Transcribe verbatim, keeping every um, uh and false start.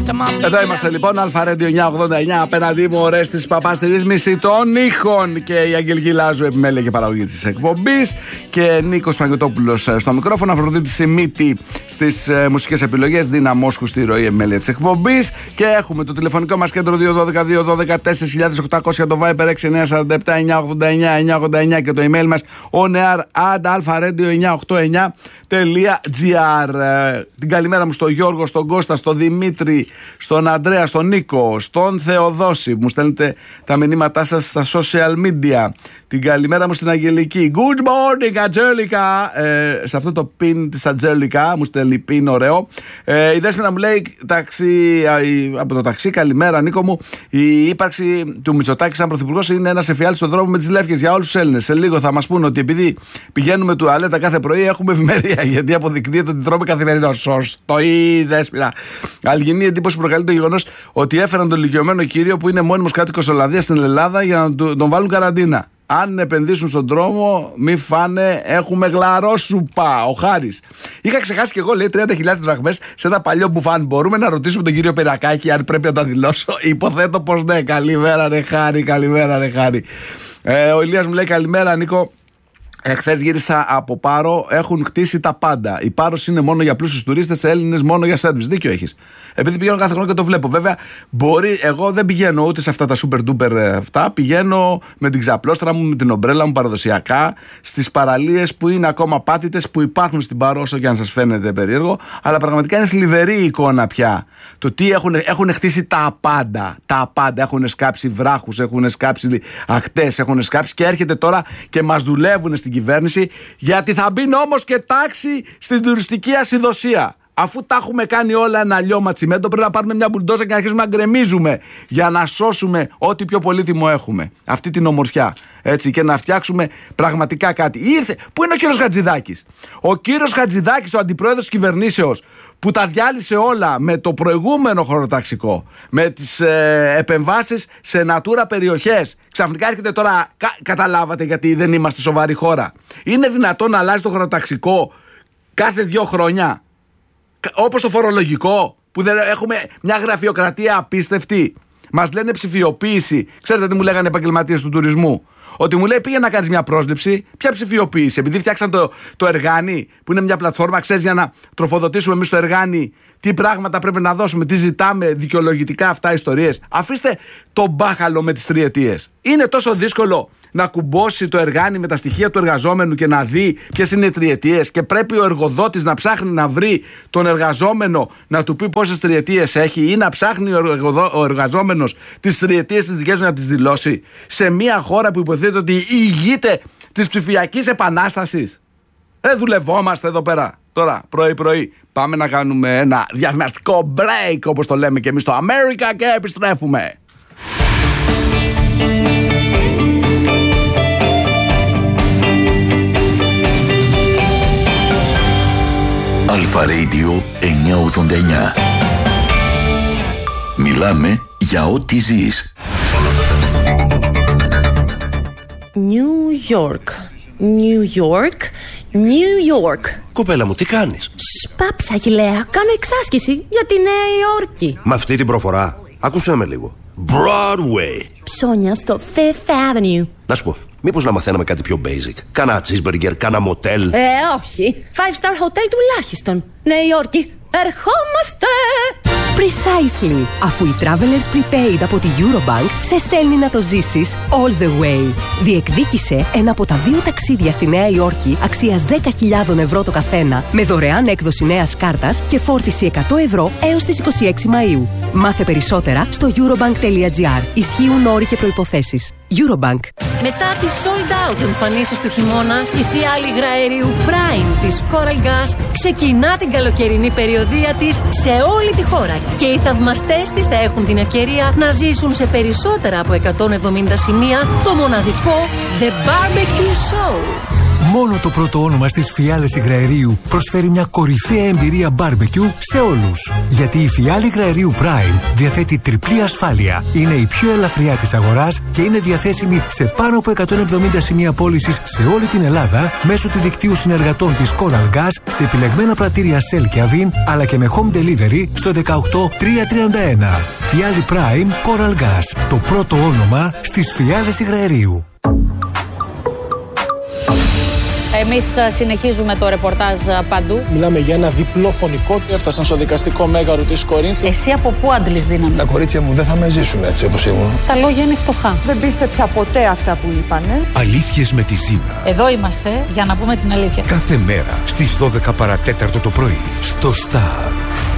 Εδώ είμαστε λοιπόν, Αλφα Radio εννιακόσια ογδόντα εννιά. Απέναντί μου ο Ρέστης Παπάς στη ρύθμιση των ήχων και η Αγγελική Λάζου, επιμέλεια και παραγωγή της εκπομπής, και Νίκος Παναγιωτόπουλος στο μικρόφωνο, Αφροδίτη Σιμίτη στις ε, μουσικές επιλογές, Δίνα Μόσχου στη ροή, επιμέλεια της εκπομπής, και έχουμε το τηλεφωνικό μας κέντρο δύο ένα δύο δύο ένα δύο τέσσερα χιλιάδες οκτακόσια, το Viber έξι εννιά τέσσερα επτά εννιακόσια ογδόντα εννιά εννιακόσια ογδόντα εννιά και το email μας oneair at alfaradio εννιακόσια ογδόντα εννιά τελεία τζι άρ. Την καλημέρα μου στον Γιώργο, στον Κώστα, στον Δημήτρη, στον Αντρέα, στον Νίκο, στον Θεοδόση που μου στέλνετε τα μηνύματά σας στα social media. Την καλημέρα μου στην Αγγελική. Good morning, Αγγέλικα. Ε, σε αυτό το pin της Αγγέλικα μου στέλνει pin ωραίο. Ε, η Δέσποινα μου λέει ταξί, από το ταξί, καλημέρα Νίκο μου. Η ύπαρξη του Μητσοτάκη σαν πρωθυπουργός είναι ένας εφιάλτης στον δρόμο με τις λεύκες για όλους τους Έλληνες. Σε λίγο θα μας πούνε ότι επειδή πηγαίνουμε τουαλέτα κάθε πρωί έχουμε ευημερία, γιατί αποδεικνύεται ότι τρώμε καθημερινά. Σωστό, η Δέσποινα. Αλγινή εντύπωση προκαλεί το γεγονός ότι έφεραν τον ηλικιωμένο κύριο που είναι μόνιμος κάτοικος Ολλανδίας στην Ελλάδα για να τον βάλουν καραντίνα. Αν επενδύσουν στον δρόμο, μη φάνε, έχουμε γλαρόσουπα. Ο Χάρης. Είχα ξεχάσει και εγώ, λέει, τριάντα χιλιάδες δραχμές σε ένα παλιό μπουφάν. Μπορούμε να ρωτήσουμε τον κύριο Περακάκη αν πρέπει να τα δηλώσω? Υποθέτω πως ναι. Καλημέρα, ρε Χάρη, καλημέρα, ρε Χάρη. Ε, ο Ηλίας μου λέει καλημέρα, Νίκο. Εχθές γύρισα από Πάρο, έχουν χτίσει τα πάντα. Η Πάρος είναι μόνο για πλούσιους τουρίστες, Έλληνες μόνο για σέρβις. Δίκιο έχεις. Επειδή πηγαίνω κάθε χρόνο και το βλέπω. Βέβαια, μπορεί, εγώ δεν πηγαίνω ούτε σε αυτά τα super duper αυτά. Πηγαίνω με την ξαπλώστρα μου, με την ομπρέλα μου παραδοσιακά, στις παραλίες που είναι ακόμα πάτητες, που υπάρχουν στην Πάρο, όσο και αν σας φαίνεται περίεργο. Αλλά πραγματικά είναι θλιβερή η εικόνα πια. Το τι έχουν, έχουν χτίσει τα πάντα. Τα πάντα. Έχουν σκάψει βράχους, έχουν σκάψει ακτές, έχουν σκάψει, και έρχεται τώρα και μας δουλεύουν στην κυβέρνηση, γιατί θα μπει όμως και τάξη στην τουριστική ασυδοσία. Αφού τα έχουμε κάνει όλα ένα λιώμα τσιμέντο, πρέπει να πάρουμε μια μπουλντόζα και να αρχίσουμε να γκρεμίζουμε για να σώσουμε ό,τι πιο πολύτιμο έχουμε. Αυτή την ομορφιά. Έτσι, και να φτιάξουμε πραγματικά κάτι. Ήρθε. Πού είναι ο κύριος Χατζηδάκης? Ο κύριος Χατζηδάκης, ο αντιπρόεδρος της κυβερνήσεως, που τα διάλυσε όλα με το προηγούμενο χωροταξικό, με τις ε, επεμβάσεις σε natura περιοχές. Ξαφνικά έρχεται τώρα, κα, καταλάβατε γιατί δεν είμαστε σοβαρή χώρα? Είναι δυνατόν να αλλάζει το χωροταξικό κάθε δύο χρόνια? Όπως το φορολογικό, που δεν έχουμε μια γραφειοκρατία απίστευτη. Μας λένε ψηφιοποίηση. Ξέρετε τι μου λέγανε επαγγελματίες του τουρισμού? Ότι μου λέει πήγαινε να κάνεις μια πρόσληψη. Ποια ψηφιοποίηση? Επειδή φτιάξαν το, το Εργάνι, που είναι μια πλατφόρμα, ξέρεις, για να τροφοδοτήσουμε εμείς το Εργάνι τι πράγματα πρέπει να δώσουμε, τι ζητάμε, δικαιολογητικά αυτά ιστορίες. Αφήστε το μπάχαλο με τις τριετίες. Είναι τόσο δύσκολο να κουμπώσει το Εργάνι με τα στοιχεία του εργαζόμενου και να δει ποιες είναι οι τριετίες, και πρέπει ο εργοδότης να ψάχνει να βρει τον εργαζόμενο να του πει πόσες τριετίες έχει, ή να ψάχνει ο, εργοδο... ο εργαζόμενος τις τριετίες της δικές του να τις δηλώσει, σε μια χώρα που υποθέτει ότι ηγείται της ψηφιακής επανάστασης? Δεν δουλευόμαστε εδώ πέρα τώρα πρωί-πρωί? Πάμε να κάνουμε ένα διαφημιστικό break, όπως το λέμε και εμείς στο America, και επιστρέφουμε. Αλφα Radio εννιακόσια ογδόντα εννιά. Μιλάμε για ό,τι ζεις. New York, New York, New York. Κοπέλα μου, τι κάνεις? Σπάψα, Αγγιλέα, κάνω εξάσκηση για τη Νέα Υόρκη. Με αυτή την προφορά, άκουσέ με λίγο. Broadway. Ψώνια στο Fifth Avenue. Να σου πω, μήπως να μαθαίναμε κάτι πιο basic? Κάνα cheeseburger, κάνα μοτέλ? Ε, όχι. Five star hotel τουλάχιστον. Νέα Υόρκη, ερχόμαστε! Precisely. Αφού η Travelers Prepaid από τη Eurobank σε στέλνει να το ζήσεις all the way. Διεκδίκησε ένα από τα δύο ταξίδια στη Νέα Υόρκη αξίας δέκα χιλιάδες ευρώ το καθένα, με δωρεάν έκδοση νέας κάρτας και φόρτιση εκατό ευρώ έως τις είκοσι έξι Μαΐου. Μάθε περισσότερα στο eurobank τελεία gr. Ισχύουν όροι και προϋποθέσεις. Eurobank. Μετά τις sold out εμφανίσεις του χειμώνα, η θεία υγρα αερίου Prime της Coral Gas ξεκινά την καλοκαιρινή περιοδεία της σε όλη τη χώρα, και οι θαυμαστές της θα έχουν την ευκαιρία να ζήσουν σε περισσότερα από εκατόν εβδομήντα σημεία το μοναδικό The Barbecue Show. Μόνο το πρώτο όνομα στις Φιάλες Υγραερίου προσφέρει μια κορυφαία εμπειρία μπάρμπεκιου σε όλους. Γιατί η Φιάλη Υγραερίου Prime διαθέτει τριπλή ασφάλεια. Είναι η πιο ελαφριά της αγοράς και είναι διαθέσιμη σε πάνω από εκατόν εβδομήντα σημεία πώλησης σε όλη την Ελλάδα μέσω του δικτύου συνεργατών της Coral Gas σε επιλεγμένα πρατήρια Shell και Avin, αλλά και με home delivery στο δεκαοκτώ τριακόσια τριάντα ένα. Φιάλη Prime Coral Gas. Το πρώτο όνομα στις Φιάλες Υγραερίου. Εμείς συνεχίζουμε το ρεπορτάζ παντού. Μιλάμε για ένα διπλό φωνικό. Έφτασαν στο δικαστικό μέγαρο της Κορίνθου. Εσύ από πού άντλεις δύναμη? Τα κορίτσια μου δεν θα με ζήσουν έτσι όπως ήμουν. Τα λόγια είναι φτωχά. Δεν πίστεψα ποτέ αυτά που είπανε. Αλήθειες με τη Ζήνα. Εδώ είμαστε για να πούμε την αλήθεια. Κάθε μέρα στις δώδεκα παρατέταρτο το πρωί στο Star.